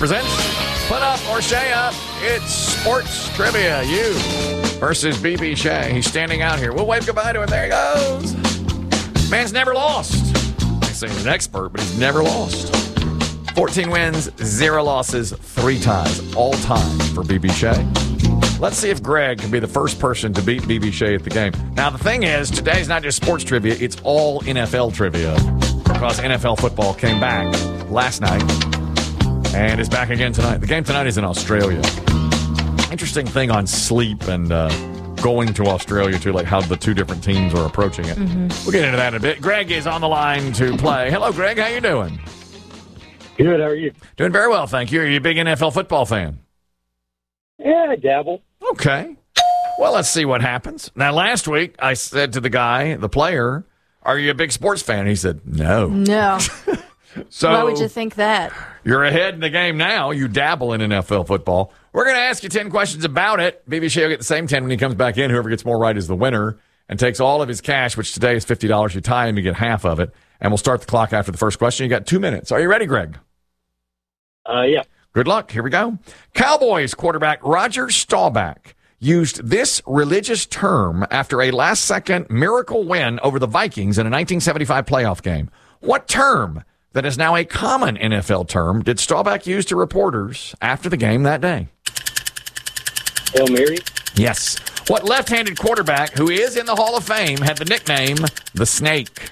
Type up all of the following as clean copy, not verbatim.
presents Put Up or Shay Up. It's sports trivia. You versus BB Shea. He's standing out here. We'll wave goodbye to him. There he goes. Man's never lost. I say he's an expert, but he's never lost. 14 wins, 0 losses, 3 ties, all time for BB Shea. Let's see if Greg can be the first person to beat BB Shea at the game. Now, the thing is, today's not just sports trivia, it's all NFL trivia. Because NFL football came back last night and is back again tonight. The game tonight is in Australia. Interesting thing on sleep and going to Australia, too, like how the two different teams are approaching it. We'll get into that in a bit. Greg is on the line to play. Hello, Greg. How you doing? Good. How are you? Doing very well, thank you. Are you a big NFL football fan? Yeah, I dabble. Okay. Well, let's see what happens. Now, last week, I said to the guy, the player, are you a big sports fan? And he said, no. No. So why would you think that? You're ahead in the game now. You dabble in NFL football. We're going to ask you 10 questions about it. BB Shea will get the same 10 when he comes back in. Whoever gets more right is the winner and takes all of his cash, which today is $50. You tie him, you get half of it. And we'll start the clock after the first question. You got 2 minutes. Are you ready, Greg? Yeah. Good luck. Here we go. Cowboys quarterback Roger Staubach used this religious term after a last-second miracle win over the Vikings in a 1975 playoff game. What term that is now a common NFL term did Staubach use to reporters after the game that day? Hail Mary? Yes. What left-handed quarterback who is in the Hall of Fame had the nickname The Snake?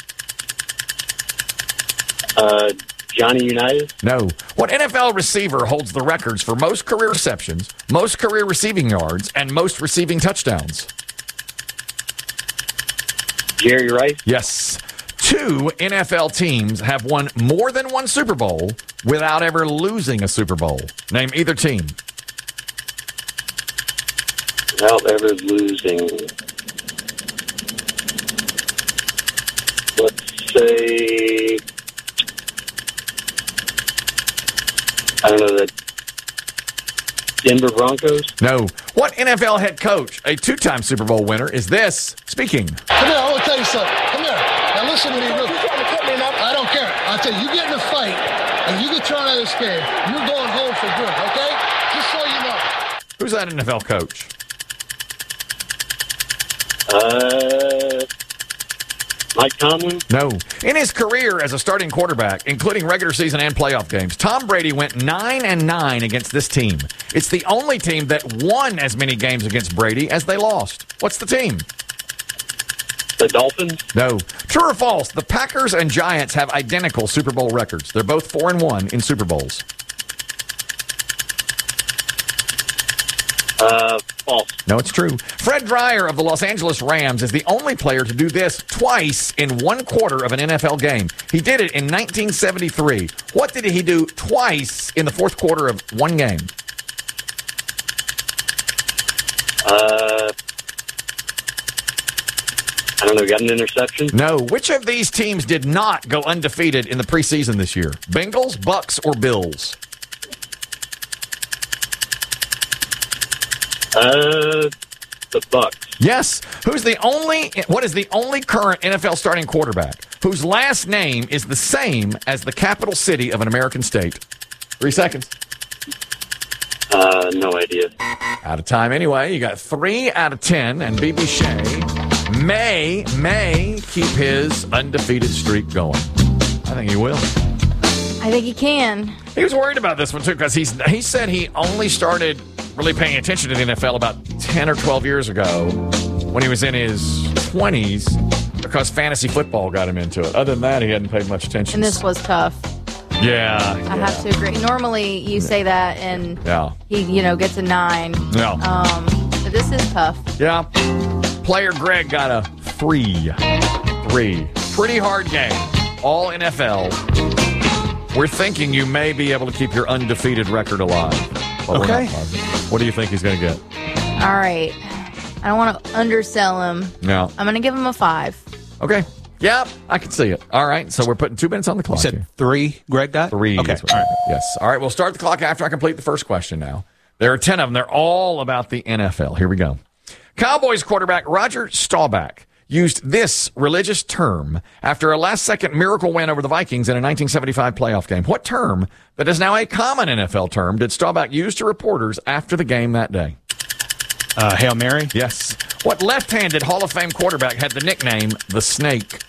Johnny Unitas? No. What NFL receiver holds the records for most career receptions, most career receiving yards, and most receiving touchdowns? Jerry Rice? Yes. 2 NFL teams have won more than one Super Bowl without ever losing a Super Bowl. Name either team. Without ever losing. Let's say... I don't know, the Denver Broncos? No. What NFL head coach, a 2-time Super Bowl winner, is this speaking? Come here, I want to tell you something. Come here. Now listen to me real quick. I don't care. I'll tell you, you get in a fight and you get thrown out of this game, you're going home for good, okay? Just so you know. Who's that NFL coach? Mike Tomlin? No. In his career as a starting quarterback, including regular season and playoff games, Tom Brady went 9-9 against this team. It's the only team that won as many games against Brady as they lost. What's the team? The Dolphins? No. True or false, the Packers and Giants have identical Super Bowl records. They're both 4-1 in Super Bowls. False. No, it's true. Fred Dryer of the Los Angeles Rams is the only player to do this twice in one quarter of an NFL game. He did it in 1973. What did he do twice in the fourth quarter of one game? I don't know, got an interception? No. Which of these teams did not go undefeated in the preseason this year? Bengals, Bucks, or Bills? The Bucks. Yes. What is the only current NFL starting quarterback whose last name is the same as the capital city of an American state? 3 seconds. No idea. Out of time anyway. You got 3 out of 10, and BB Shea may keep his undefeated streak going. I think he will. I think he can. He was worried about this one, too, because he said he only started really paying attention to the NFL about 10 or 12 years ago when he was in his 20s because fantasy football got him into it. Other than that, he hadn't paid much attention. And this was tough. Yeah. I have to agree. Normally, you say that and he, gets a 9. Yeah. But this is tough. Yeah. Player Greg got a 3. Pretty hard game. All NFL. We're thinking you may be able to keep your undefeated record alive. Okay. What do you think he's going to get? All right. I don't want to undersell him. No. I'm going to give him a 5. Okay. Yeah, I can see it. All right. So we're putting 2 minutes on the clock. You said here. 3, Greg got? 3. Okay. All right. Yes. All right. We'll start the clock after I complete the first question now. There are 10 of them. They're all about the NFL. Here we go. Cowboys quarterback Roger Staubach used this religious term after a last-second miracle win over the Vikings in a 1975 playoff game? What term that is now a common NFL term did Staubach use to reporters after the game that day? Hail Mary? Yes. What left-handed Hall of Fame quarterback had the nickname The Snake?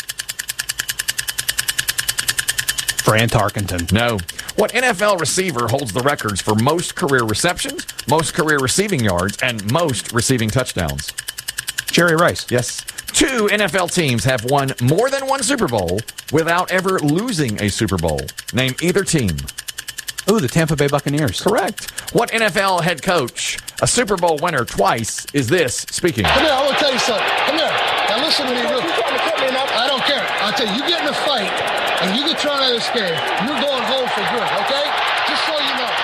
Fran Tarkenton. No. What NFL receiver holds the records for most career receptions, most career receiving yards, and most receiving touchdowns? Jerry Rice. Yes. 2 NFL teams have won more than one Super Bowl without ever losing a Super Bowl. Name either team. Ooh, the Tampa Bay Buccaneers. Correct. What NFL head coach, a Super Bowl winner twice, is this speaking? Come here, I want to tell you something. Come here. Now listen to me real quick. I don't care. I'll tell you, you get in a fight and you get thrown out of this game, you're going home for good, okay? Just so you know.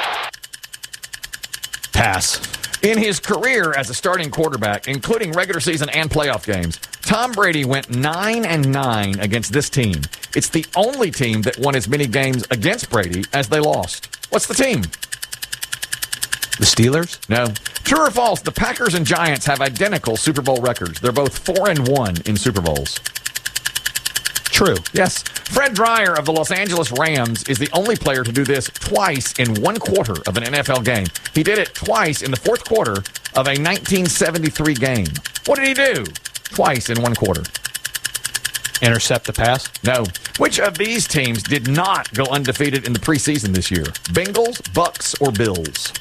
Pass. In his career as a starting quarterback, including regular season and playoff games, Tom Brady went 9-9 against this team. It's the only team that won as many games against Brady as they lost. What's the team? The Steelers? No. True or false, the Packers and Giants have identical Super Bowl records. They're both 4-1 in Super Bowls. True. Yes. Fred Dreyer of the Los Angeles Rams is the only player to do this twice in one quarter of an NFL game. He did it twice in the fourth quarter of a 1973 game. What did he do? Twice in one quarter. Intercept the pass? No. Which of these teams did not go undefeated in the preseason this year? Bengals, Bucks, or Bills?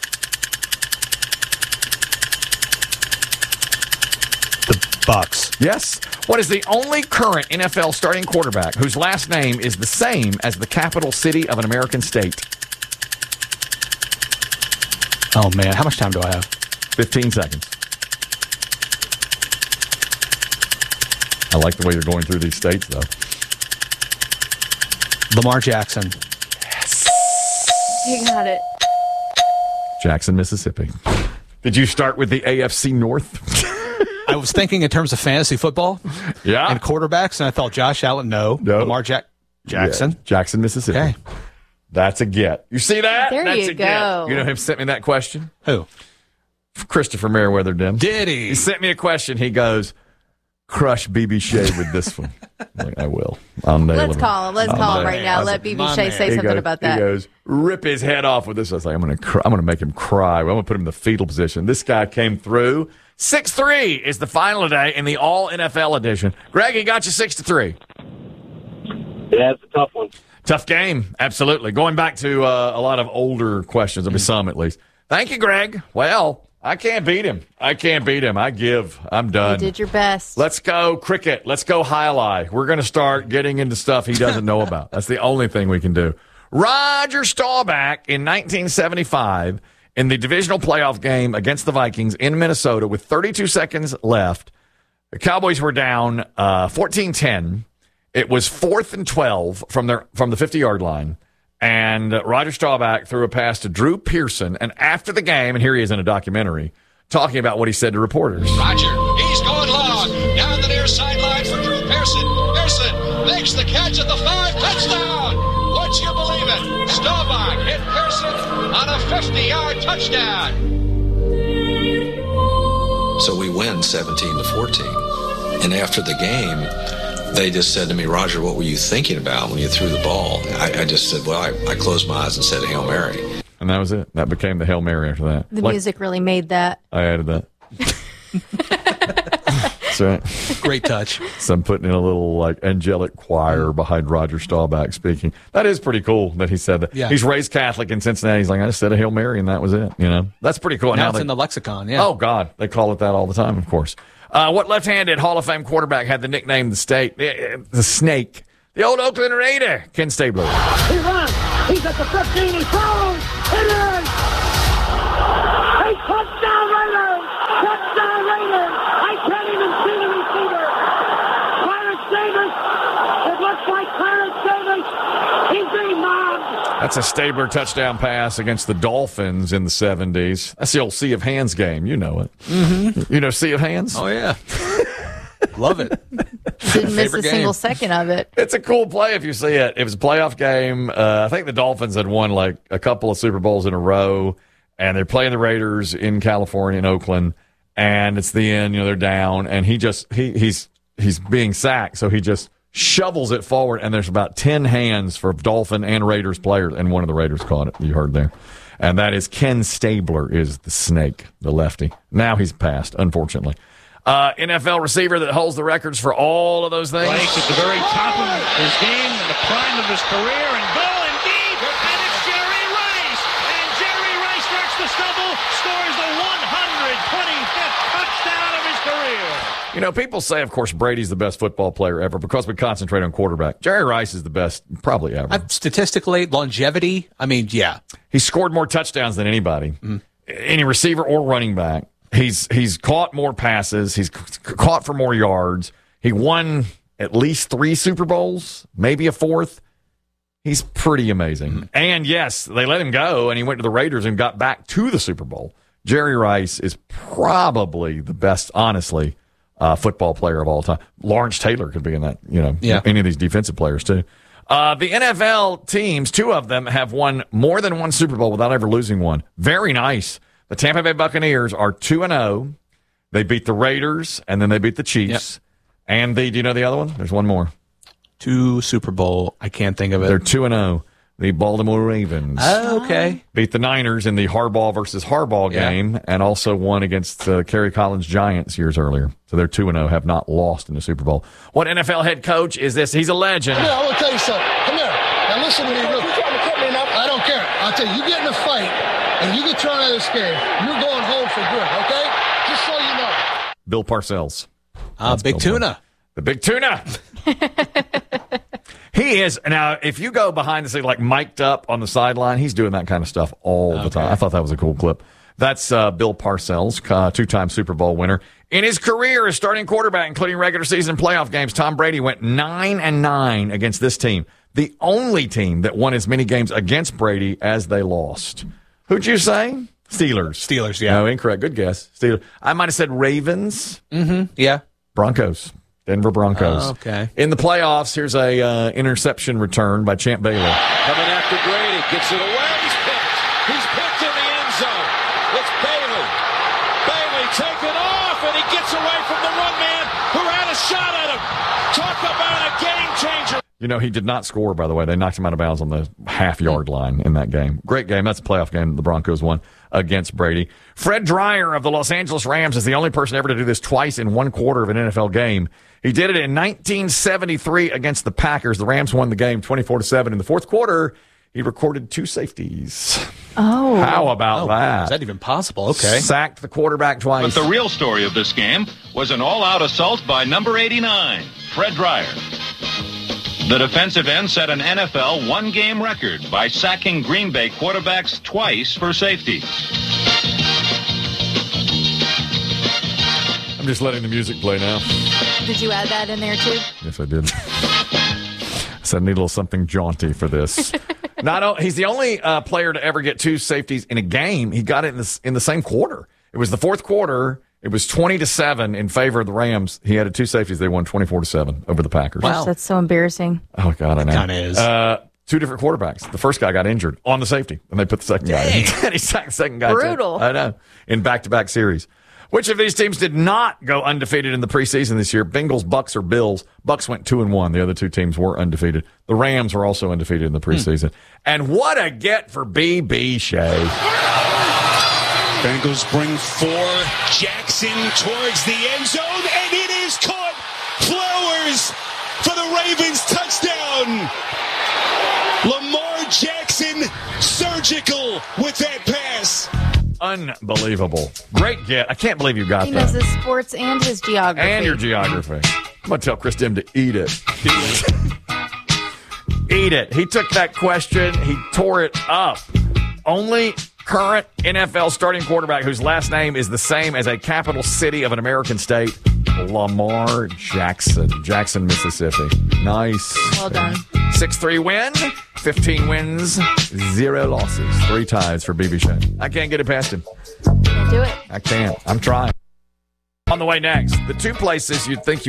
The Bucks. Yes. What is the only current NFL starting quarterback whose last name is the same as the capital city of an American state? Oh, man. How much time do I have? 15 seconds. I like the way you're going through these states, though. Lamar Jackson. You got it. Jackson, Mississippi. Did you start with the AFC North? I was thinking in terms of fantasy football Yeah. and quarterbacks, and I thought Josh Allen, no. Lamar Jackson. Yeah. Jackson, Mississippi. Okay. That's a get. You see that? There That's you a go. Get. You know who sent me that question? Who? Christopher Merriweather Dim. Did he? He sent me a question. He goes, crush BB Shea with this one. I'm like, I will. I'll nail Let's him. call him. Let's call him right now. Let BB Shea say something about that. He goes, rip his head off with this. I was like, I'm going to make him cry. I'm going to put him in the fetal position. This guy came through. 6-3 is the final today in the All NFL edition. Greg, he got you 6-3. Yeah, it's a tough one. Tough game, absolutely. Going back to a lot of older questions, there'll be some at least. Thank you, Greg. Well, I can't beat him. I give. I'm done. You did your best. Let's go cricket. Let's go highlight. We're going to start getting into stuff he doesn't know about. That's the only thing we can do. Roger Staubach in 1975 in the divisional playoff game against the Vikings in Minnesota with 32 seconds left. The Cowboys were down 14-10. It was 4th and 12 from the 50-yard line. And Roger Staubach threw a pass to Drew Pearson. And after the game, and here he is in a documentary, talking about what he said to reporters. Roger, he's going long. Down the near sideline for Drew Pearson. Pearson makes the catch at the 5. Touchdown! Would you believe it? Staubach hit Pearson on a 50-yard touchdown. So we win 17-14. And after the game, they just said to me, Roger, what were you thinking about when you threw the ball? I just said, well, I closed my eyes and said Hail Mary. And that was it. That became the Hail Mary after that. The music really made that. I added that. That's right. Great touch. So I'm putting in a little angelic choir behind Roger Staubach speaking. That is pretty cool that he said that. Yeah. He's raised Catholic in Cincinnati. He's like, I just said a Hail Mary and that was it. That's pretty cool. Now it's in the lexicon, yeah. Oh, God. They call it that all the time, of course. What left-handed Hall of Fame quarterback had the nickname the Snake? The old Oakland Raider, Ken Stabler. He runs. He's at the 15. He throws. It is. A touchdown Raiders. Touchdown Raiders. I can't even see the receiver. Clarence Davis. It looks like Clarence Davis. He's being mobbed. That's a Stabler touchdown pass against the Dolphins in the 70s. That's the old Sea of Hands game. You know it. Mm-hmm. You know Sea of Hands? Oh, yeah. Love it. Didn't miss a single second of it. It's a cool play if you see it. It was a playoff game. I think the Dolphins had won a couple of Super Bowls in a row, and they're playing the Raiders in California, in Oakland. and it's the end. They're down, and he's being sacked, so he just shovels it forward, and there's about 10 hands for Dolphin and Raiders players, and one of the Raiders caught it. You heard there. And that is Ken Stabler is the snake, the lefty. Now he's passed, unfortunately. NFL receiver that holds the records for all of those things. Rice at the very top of his game, in the prime of his career, and goal indeed, and it's Jerry Rice. And Jerry Rice starts the stumble, scores the 125th touchdown of his career. People say, of course, Brady's the best football player ever because we concentrate on quarterback. Jerry Rice is the best probably ever. Statistically, longevity, yeah. He scored more touchdowns than anybody, any receiver or running back. He's caught more passes. He's caught for more yards. He won at least 3 Super Bowls, maybe a 4th. He's pretty amazing. And, yes, they let him go, and he went to the Raiders and got back to the Super Bowl. Jerry Rice is probably the best, honestly, football player of all time. Lawrence Taylor could be in that, any of these defensive players, too. The NFL teams, 2 of them, have won more than 1 Super Bowl without ever losing one. Very nice. The Tampa Bay Buccaneers are 2-0. They beat the Raiders, and then they beat the Chiefs. Yep. And do you know the other one? There's one more. 2 Super Bowl. I can't think of it. They're 2-0. The Baltimore Ravens. Oh, okay. Beat the Niners in the Harbaugh versus Harbaugh game, and also won against the Kerry Collins Giants years earlier. So they're 2-0, have not lost in the Super Bowl. What NFL head coach is this? He's a legend. Come here, I want to tell you something. Come here. Now listen to me real quick. I don't care. I'll tell you, you get in a fight, and you get thrown out of this game, you're going home for good, okay? Just so you know. Bill Parcells. Big Tuna. The Big Tuna. He is. Now, if you go behind the scene, like mic'd up on the sideline, he's doing that kind of stuff all the time. I thought that was a cool clip. That's Bill Parcells, 2-time Super Bowl winner. In his career as starting quarterback, including regular season playoff games, Tom Brady went 9-9 against this team. The only team that won as many games against Brady as they lost. Who'd you say? Steelers, yeah. No, incorrect. Good guess. Steelers. I might have said Ravens. Yeah. Broncos. Denver Broncos. Oh, okay. In the playoffs, here's a interception return by Champ Bailey. Coming after Brady. Gets it away. He's picked. He's picked in the end zone. It's Bailey. Bailey taken off, and he gets away from the run man who had a shot at him. Talk about a game changer. He did not score, by the way. They knocked him out of bounds on the half-yard line in that game. Great game. That's a playoff game the Broncos won against Brady. Fred Dreyer of the Los Angeles Rams is the only person ever to do this twice in 1 quarter of an NFL game. He did it in 1973 against the Packers. The Rams won the game 24-7. In the 4th quarter, he recorded 2 safeties. Oh. How about that? Is that even possible? Okay. Sacked the quarterback twice. But the real story of this game was an all-out assault by number 89, Fred Dreyer. The defensive end set an NFL 1-game record by sacking Green Bay quarterbacks twice for safety. I'm just letting the music play now. Did you add that in there, too? Yes, I did. So I need a little something jaunty for this. He's the only player to ever get 2 safeties in a game. He got it in the same quarter. It was the 4th quarter. It was 20-7 in favor of the Rams. He had 2 safeties. They won 24-7 over the Packers. Wow, that's so embarrassing. Oh God, I know. It kind of is. 2 different quarterbacks. The first guy got injured on the safety, and they put the second guy in. And he sacked the second guy. Brutal. Too. I know. In back-to-back series. Which of these teams did not go undefeated in the preseason this year? Bengals, Bucks, or Bills? Bucks went 2-1. The other 2 teams were undefeated. The Rams were also undefeated in the preseason. And what a get for B.B. Shea. Bengals bring 4. Jackson towards the end zone, and it is caught. Flowers for the Ravens touchdown. Lamar Jackson surgical with that pass. Unbelievable. Great get. I can't believe you got that. He knows his sports and his geography. And your geography. I'm going to tell Chris Dim to eat it. Eat it. He took that question. He tore it up. Only current NFL starting quarterback whose last name is the same as a capital city of an American state, Lamar Jackson. Jackson, Mississippi. Nice. Well done. 6-3 win, 15 wins, 0 losses, 3 ties for BB Shea. I can't get it past him. Can't do it. I can't. I'm trying. On the way next, the 2 places you'd think you